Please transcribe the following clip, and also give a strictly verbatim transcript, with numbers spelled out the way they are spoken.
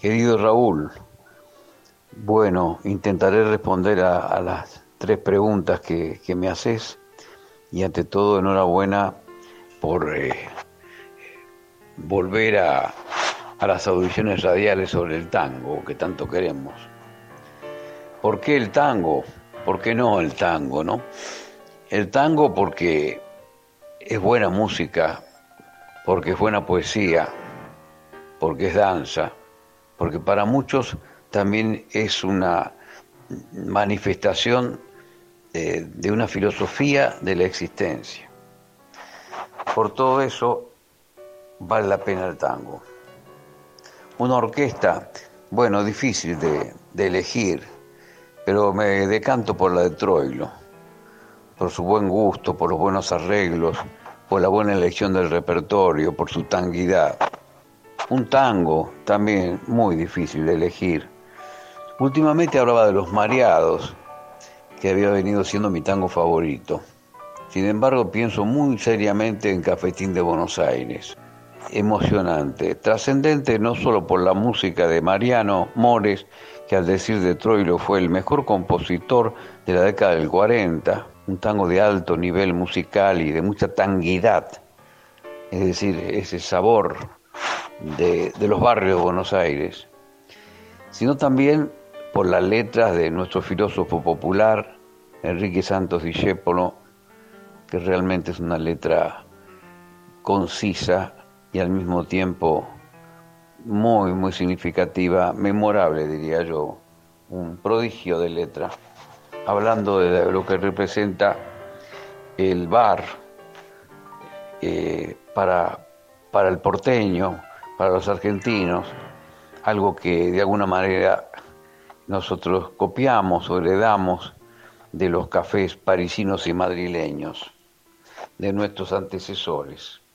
Querido Raúl, bueno, intentaré responder a, a las tres preguntas que, que me haces y ante todo enhorabuena por eh, volver a, a las audiciones radiales sobre el tango que tanto queremos. ¿Por qué el tango? ¿Por qué no el tango, no? El tango porque es buena música, porque es buena poesía, porque es danza, porque para muchos también es una manifestación de, de una filosofía de la existencia. Por todo eso vale la pena el tango. Una orquesta, bueno, difícil de, de elegir, pero me decanto por la de Troilo, por su buen gusto, por los buenos arreglos, por la buena elección del repertorio, por su tanguidad. Un tango también muy difícil de elegir. Últimamente hablaba de Los Mareados, que había venido siendo mi tango favorito. Sin embargo, pienso muy seriamente en Cafetín de Buenos Aires. Emocionante, trascendente no solo por la música de Mariano Mores, que al decir de Troilo fue el mejor compositor de la década del cuarenta, un tango de alto nivel musical y de mucha tanguidad, es decir, ese sabor de, de los barrios de Buenos Aires, sino también por las letras de nuestro filósofo popular, Enrique Santos Discépolo, que realmente es una letra concisa y al mismo tiempo muy, muy significativa, memorable, diría yo, un prodigio de letra, hablando de lo que representa el bar eh, para, para el porteño, para los argentinos, algo que de alguna manera nosotros copiamos o heredamos de los cafés parisinos y madrileños, de nuestros antecesores.